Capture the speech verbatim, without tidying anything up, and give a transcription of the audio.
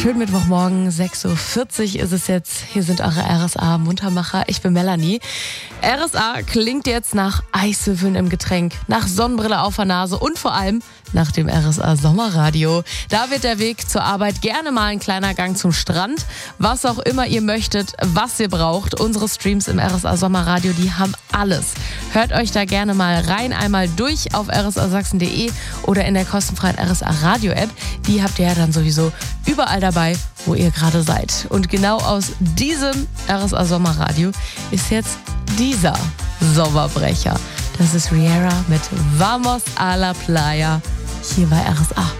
Schönen Mittwochmorgen, sechs Uhr vierzig ist es jetzt. Hier sind eure R S A-Muntermacher. Ich bin Melanie. R S A klingt jetzt nach Eiswürfeln im Getränk, nach Sonnenbrille auf der Nase und vor allem nach dem R S A-Sommerradio. Da wird der Weg zur Arbeit gerne mal ein kleiner Gang zum Strand. Was auch immer ihr möchtet, was ihr braucht. Unsere Streams im R S A-Sommerradio, die haben alles. Hört euch da gerne mal rein, einmal durch auf r s a sachsen punkt d e oder in der kostenfreien R S A-Radio-App. Die habt ihr ja dann sowieso überall dabei, wo ihr gerade seid. Und genau aus diesem R S A-Sommerradio ist jetzt dieser Sommerbrecher. Das ist Riera mit Vamos a la Playa hier bei R S A.